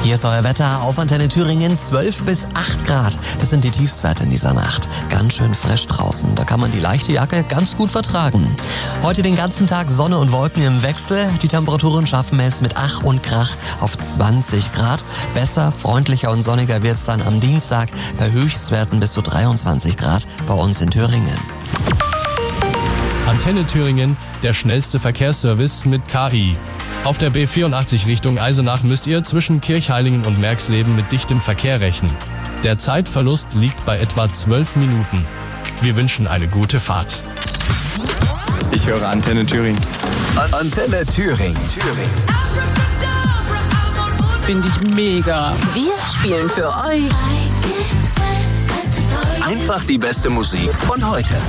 Hier ist euer Wetter auf Antenne Thüringen, 12 bis 8 Grad. Das sind die Tiefstwerte in dieser Nacht. Ganz schön frisch draußen, da kann man die leichte Jacke ganz gut vertragen. Heute den ganzen Tag Sonne und Wolken im Wechsel. Die Temperaturen schaffen es mit Ach und Krach auf 20 Grad. Besser, freundlicher und sonniger wird's dann am Dienstag bei Höchstwerten bis zu 23 Grad bei uns in Thüringen. Antenne Thüringen, der schnellste Verkehrsservice mit KI. Auf der B84 Richtung Eisenach müsst ihr zwischen Kirchheilingen und Merxleben mit dichtem Verkehr rechnen. Der Zeitverlust liegt bei etwa 12 Minuten. Wir wünschen eine gute Fahrt. Ich höre Antenne Thüringen. Antenne Thüringen. Finde ich mega. Wir spielen für euch Einfach die beste Musik von heute.